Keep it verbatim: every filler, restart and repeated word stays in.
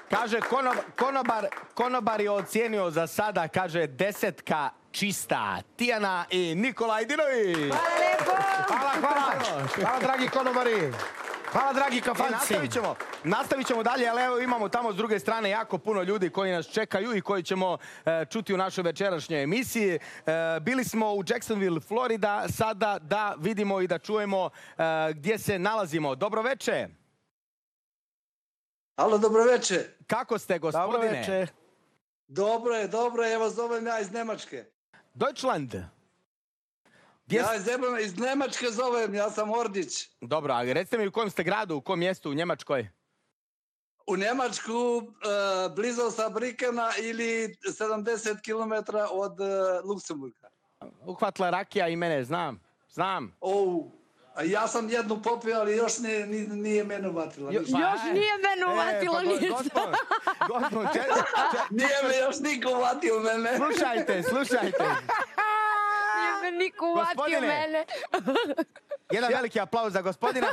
Kaže, konobar, konobar, konobar je ocijenio za sada, kaže, desetka čista. Tijana i Nikola Ajdinović. Hvala lepo. Hvala, hvala. Hvala, dragi konobari. Hvala, dragi kafanci. E, nastavit ćemo, nastavit ćemo dalje, ali evo imamo tamo s druge strane jako puno ljudi koji nas čekaju i koji ćemo e, čuti u našoj večerašnjoj emisiji. E, bili smo u Jacksonville, Florida, sada da vidimo i da čujemo e, gdje se nalazimo. Dobro veče. Alo, dobro veče. Kako ste, gospodine? Dobro veče. Dobro je, dobro je, evo zovem ja iz Nemačke. Deutschland. Gdje... Ja iz, iz Nemačke zovem, ja sam Ordić. Dobro, a recite mi u kojem ste gradu, u kojem mjestu u Njemačkoj? U Njemačku, uh, blizu Sabrikena ili sedamdeset kilometara od uh, Luksemburga. Uhvatila rakija i mene, znam, znam. Oh, a ja sam jednu popio, ali još nije, nije, nije mene uvatila. Jo, još nije mene uvatilo e, pa, ništa. Gospod, gospod, če, če, nije me još niko uvatio mene. Slušajte, slušajte. Nije me niko uvatio mene. Jedan veliki aplauz za gospodina.